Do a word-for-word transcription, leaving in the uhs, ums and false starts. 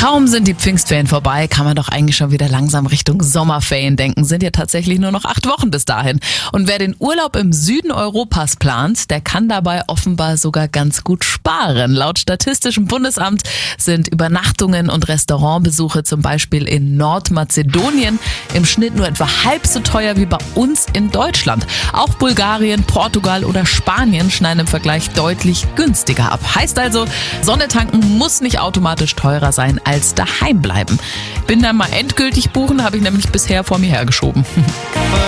Kaum sind die Pfingstferien vorbei, kann man doch eigentlich schon wieder langsam Richtung Sommerferien denken. Sind ja tatsächlich nur noch acht Wochen bis dahin. Und wer den Urlaub im Süden Europas plant, der kann dabei offenbar sogar ganz gut sparen. Laut Statistischem Bundesamt sind Übernachtungen und Restaurantbesuche zum Beispiel in Nordmazedonien im Schnitt nur etwa halb so teuer wie bei uns in Deutschland. Auch Bulgarien, Portugal oder Spanien schneiden im Vergleich deutlich günstiger ab. Heißt also, Sonne tanken muss nicht automatisch teurer sein als daheim bleiben. Bin dann mal endgültig buchen, habe ich nämlich bisher vor mir hergeschoben.